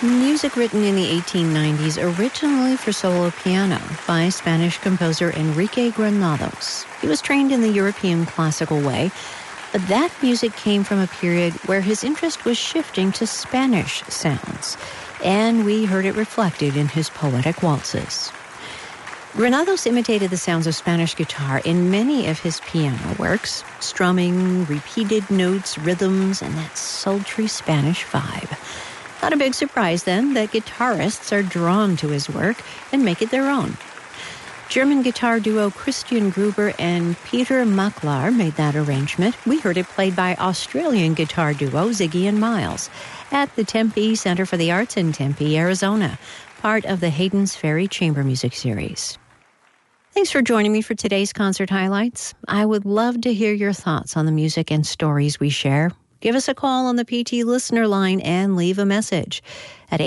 Music written in the 1890s, originally for solo piano by Spanish composer Enrique Granados. He was trained in the European classical way, but that music came from a period where his interest was shifting to Spanish sounds, and we heard it reflected in his poetic waltzes. Granados imitated the sounds of Spanish guitar in many of his piano works, strumming, repeated notes, rhythms, and that sultry Spanish vibe. Not a big surprise, then, that guitarists are drawn to his work and make it their own. German guitar duo Christian Gruber and Peter Maklar made that arrangement. We heard it played by Australian guitar duo Ziggy and Miles at the Tempe Center for the Arts in Tempe, Arizona, part of the Hayden's Ferry Chamber Music Series. Thanks for joining me for today's concert highlights. I would love to hear your thoughts on the music and stories we share. Give us a call on the PT listener line and leave a message at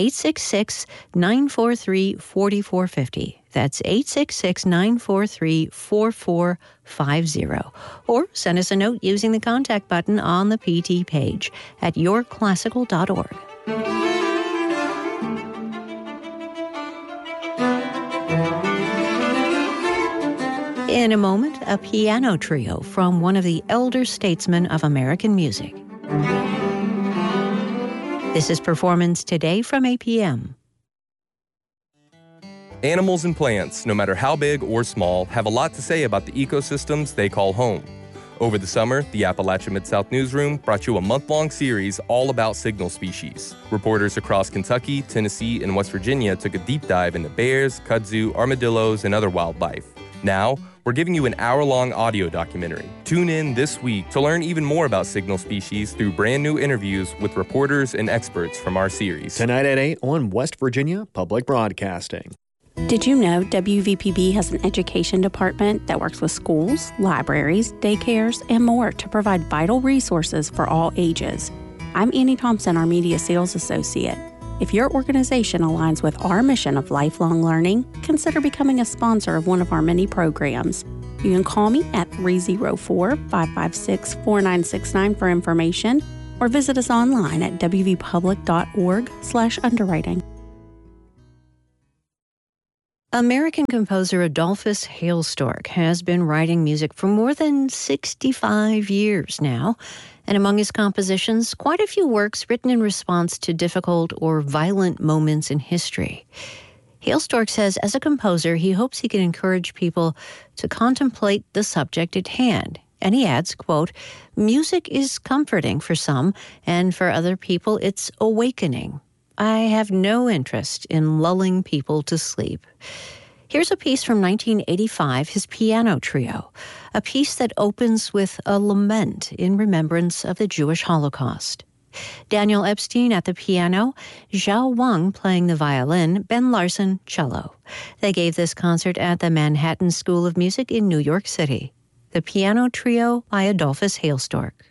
866-943-4450. That's 866-943-4450. Or send us a note using the contact button on the PT page at yourclassical.org. In a moment, a piano trio from one of the elder statesmen of American music. This is Performance Today from APM. Animals and plants, no matter how big or small, have a lot to say about the ecosystems they call home. Over the summer, the Appalachia Mid-South Newsroom brought you a month-long series all about signal species. Reporters across Kentucky, Tennessee, and West Virginia took a deep dive into bears, kudzu, armadillos, and other wildlife. Now, we're giving you an hour-long audio documentary. Tune in this week to learn even more about signal species through brand new interviews with reporters and experts from our series. Tonight at 8 on West Virginia Public Broadcasting. Did you know WVPB has an education department that works with schools, libraries, daycares, and more to provide vital resources for all ages? I'm Annie Thompson, our Media Sales Associate. If your organization aligns with our mission of lifelong learning, consider becoming a sponsor of one of our many programs. You can call me at 304-556-4969 for information, or visit us online at wvpublic.org/underwriting. American composer Adolphus Hailstork has been writing music for more than 65 years now, and among his compositions, quite a few works written in response to difficult or violent moments in history. Hailstork says as a composer, he hopes he can encourage people to contemplate the subject at hand. And he adds, quote, "Music is comforting for some, and for other people it's awakening. I have no interest in lulling people to sleep." Here's a piece from 1985, his piano trio, a piece that opens with a lament in remembrance of the Jewish Holocaust. Daniel Epstein at the piano, Zhao Wang playing the violin, Ben Larson cello. They gave this concert at the Manhattan School of Music in New York City. The piano trio by Adolphus Hailstork.